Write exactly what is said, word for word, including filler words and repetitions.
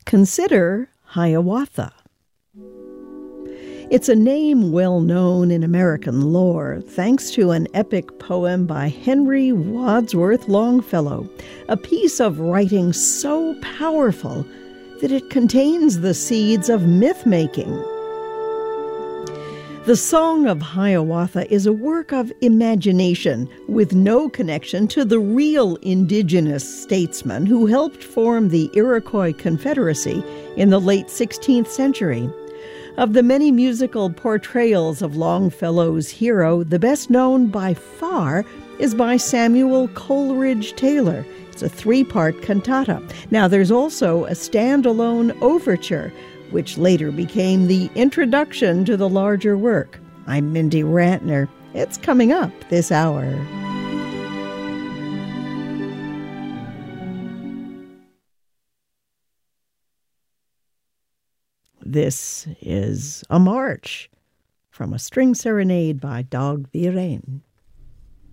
Consider Hiawatha. It's a name well known in American lore, thanks to an epic poem by Henry Wadsworth Longfellow, a piece of writing so powerful that it contains the seeds of myth-making. The Song of Hiawatha is a work of imagination with no connection to the real indigenous statesmen who helped form the Iroquois Confederacy in the late sixteenth century. Of the many musical portrayals of Longfellow's hero, the best known by far is by Samuel Coleridge Taylor. It's a three-part cantata. Now, there's also a standalone overture, which later became the introduction to the larger work. I'm Mindy Rantner. It's coming up this hour. This is a march from a string serenade by Dag Viren.